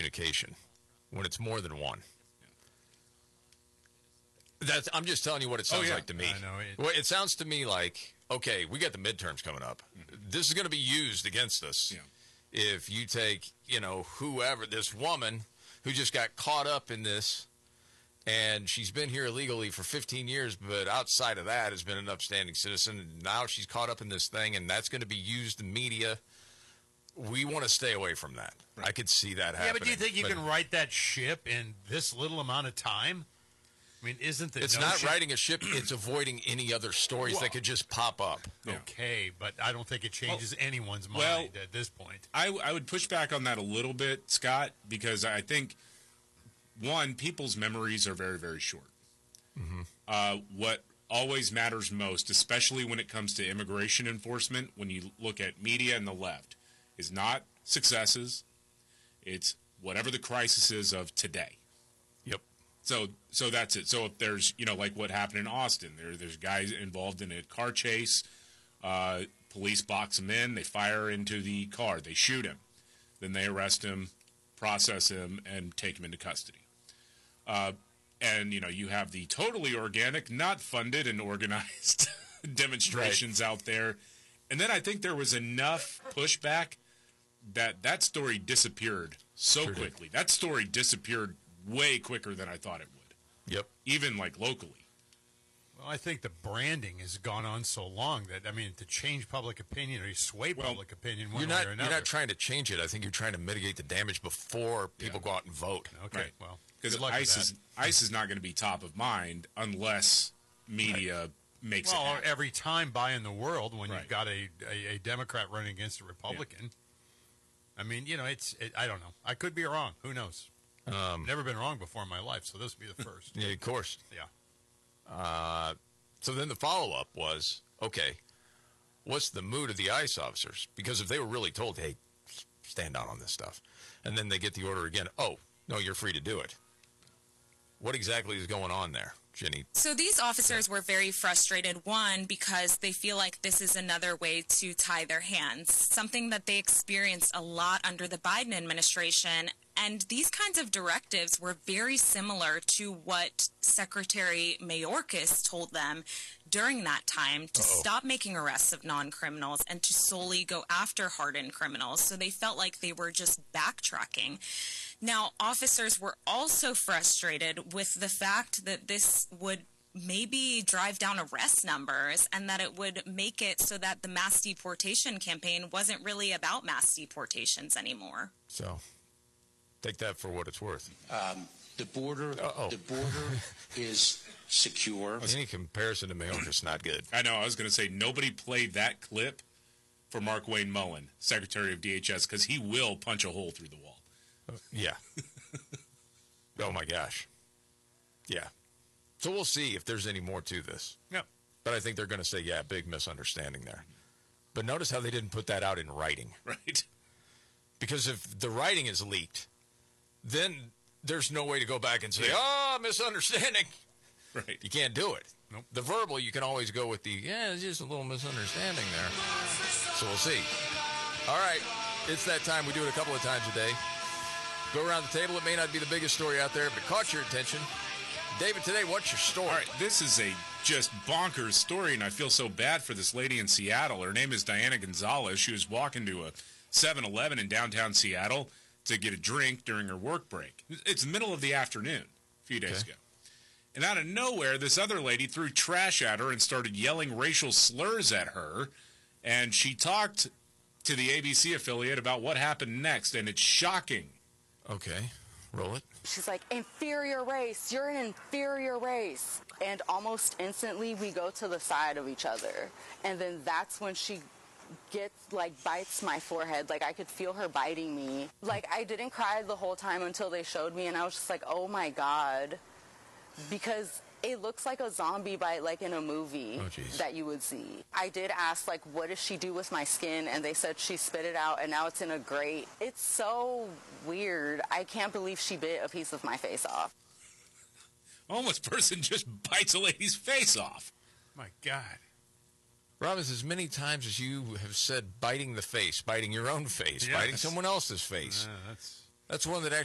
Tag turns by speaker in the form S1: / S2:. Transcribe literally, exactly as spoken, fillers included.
S1: communication when it's more than one. That's, I'm just telling you what it sounds
S2: oh, yeah.
S1: like to me.
S2: I know it,
S1: well, it sounds to me like, okay, we got the midterms coming up. Mm-hmm. This is going to be used against us.
S2: Yeah.
S1: If you take, you know, whoever, this woman who just got caught up in this, and she's been here illegally for fifteen years, but outside of that has been an upstanding citizen. And now she's caught up in this thing, and that's going to be used in media. We want to stay away from that. Right. I could see that happening.
S2: Yeah, but do you think you
S1: but
S2: can right that ship in this little amount of time? I mean, isn't the
S1: It's
S2: notion...
S1: not writing a ship. It's avoiding any other stories well, that could just pop up.
S2: Yeah. Okay, but I don't think it changes well, anyone's mind
S3: well,
S2: at this point.
S3: I, I would push back on that a little bit, Scott, because I think, one, people's memories are very, very short.
S1: Mm-hmm.
S3: Uh, what always matters most, especially when it comes to immigration enforcement, when you look at media and the left, is not successes. It's whatever the crisis is of today.
S1: Yep.
S3: So so that's it. So if there's, you know, like what happened in Austin, there there's guys involved in a car chase. Uh, police box him in. They fire into the car. They shoot him. Then they arrest him, process him, and take him into custody. Uh, and, you know, you have the totally organic, not funded and organized demonstrations right. out there. And then I think there was enough pushback that that story disappeared so sure quickly. Did. That story disappeared way quicker than I thought it would.
S1: Yep.
S3: Even, like, locally.
S2: Well, I think the branding has gone on so long that, I mean, to change public opinion or sway well, public opinion one
S1: you're
S2: way
S1: not,
S2: or another.
S1: You're not trying to change it. I think you're trying to mitigate the damage before people yeah. go out and vote.
S2: Okay,
S3: right.
S2: well,
S3: because ICE is, ICE is not going to be top of mind unless media right. makes
S2: well,
S3: it happen.
S2: every time by in the world when
S3: right.
S2: you've got a, a, a Democrat running against a Republican. Yeah. I mean, you know, it's it, I don't know. I could be wrong. Who knows?
S1: Um,
S2: Never been wrong before in my life, so this will be the first.
S1: Yeah, of course.
S2: Yeah.
S1: Uh, so then the follow-up was, okay, what's the mood of the ICE officers? Because if they were really told, hey, stand down on this stuff, and then they get the order again, oh, no, you're free to do it. What exactly is going on there, Jenny?
S4: So these officers were very frustrated, one, because they feel like this is another way to tie their hands, something that they experienced a lot under the Biden administration. And these kinds of directives were very similar to what Secretary Mayorkas told them during that time to Uh-oh. stop making arrests of non-criminals and to solely go after hardened criminals. So they felt like they were just backtracking. Now, officers were also frustrated with the fact that this would maybe drive down arrest numbers and that it would make it so that the mass deportation campaign wasn't really about mass deportations anymore.
S1: So... take that for what it's worth.
S5: Um, the border,
S1: Uh-oh.
S5: the border is secure.
S1: Any comparison to Mayorkas, not good.
S3: I know. I was going to say nobody played that clip for Mark Wayne Mullen, Secretary of D H S, because he will punch a hole through the wall.
S1: Uh, yeah. Oh my gosh. Yeah. So we'll see if there's any more to this.
S2: Yeah.
S1: But I think they're going to say, yeah, big misunderstanding there. But notice how they didn't put that out in writing.
S3: Right.
S1: Because if the writing is leaked, then there's no way to go back and say, oh, misunderstanding.
S3: Right.
S1: You can't do it.
S2: Nope.
S1: The verbal, you can always go with the, yeah, it's just a little misunderstanding there. So we'll see. All right. It's that time. We do it a couple of times a day. Go around the table. It may not be the biggest story out there, but it caught your attention. David, today, what's your story?
S3: All right. This is a just bonkers story, and I feel so bad for this lady in Seattle. Her name is Diana Gonzalez. She was walking to a seven eleven in downtown Seattle to get a drink during her work break. It's the middle of the afternoon a few days
S1: okay.
S3: ago. And out of nowhere, this other lady threw trash at her and started yelling racial slurs at her. And she talked to the A B C affiliate about what happened next, and it's shocking.
S1: Okay, roll it.
S6: She's like, inferior race, you're an inferior race. And almost instantly, we go to the side of each other. And then that's when she gets, like, bites my forehead. Like, I could feel her biting me. Like, I didn't cry the whole time until they showed me, and I was just like, oh my God. Because it looks like a zombie bite, like in a movie
S1: oh,
S6: that you would see. I did ask, like, what does she do with my skin? And they said she spit it out, and now it's in a grate. It's so weird. I can't believe she bit a piece of my face off.
S3: Homeless person just bites a lady's face off.
S2: My God.
S1: Robbins, as many times as you have said biting the face, biting your own face,
S2: Yes.
S1: biting someone else's face,
S2: Uh, that's...
S1: that's one that actually